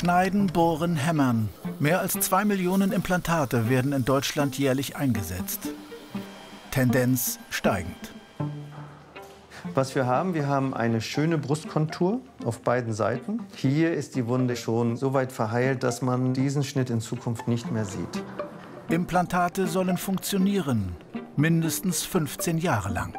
Schneiden, bohren, hämmern. Mehr als 2 Millionen Implantate werden in Deutschland jährlich eingesetzt. Tendenz steigend. Was wir haben eine schöne Brustkontur auf beiden Seiten. Hier ist die Wunde schon so weit verheilt, dass man diesen Schnitt in Zukunft nicht mehr sieht. Implantate sollen funktionieren, mindestens 15 Jahre lang.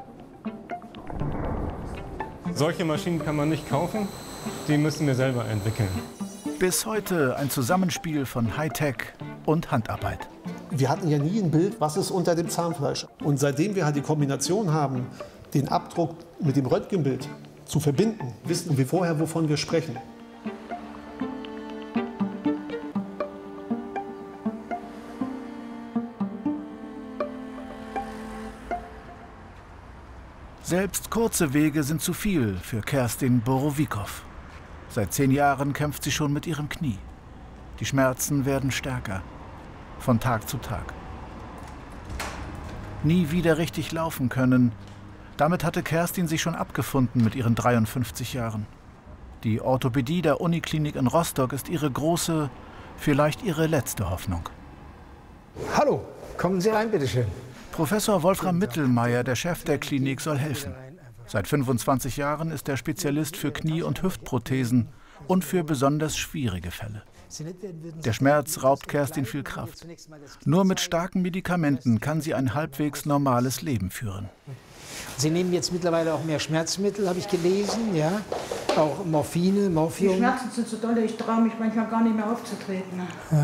Solche Maschinen kann man nicht kaufen, die müssen wir selber entwickeln. Bis heute ein Zusammenspiel von Hightech und Handarbeit. Wir hatten ja nie ein Bild, was ist unter dem Zahnfleisch. Und seitdem wir halt die Kombination haben, den Abdruck mit dem Röntgenbild zu verbinden, wissen wir vorher, wovon wir sprechen. Selbst kurze Wege sind zu viel für Kerstin Borowikow. Seit 10 Jahren kämpft sie schon mit ihrem Knie. Die Schmerzen werden stärker, von Tag zu Tag. Nie wieder richtig laufen können. Damit hatte Kerstin sich schon abgefunden mit ihren 53 Jahren. Die Orthopädie der Uniklinik in Rostock ist ihre große, vielleicht ihre letzte Hoffnung. Hallo, kommen Sie rein, bitteschön. Professor Wolfram Mittelmeier, der Chef der Klinik, soll helfen. Seit 25 Jahren ist er Spezialist für Knie- und Hüftprothesen und für besonders schwierige Fälle. Der Schmerz raubt Kerstin viel Kraft. Nur mit starken Medikamenten kann sie ein halbwegs normales Leben führen. Sie nehmen jetzt mittlerweile auch mehr Schmerzmittel, habe ich gelesen, ja? Auch Morphine, Morphium. Die Schmerzen sind so doll, ich traue mich manchmal gar nicht mehr aufzutreten.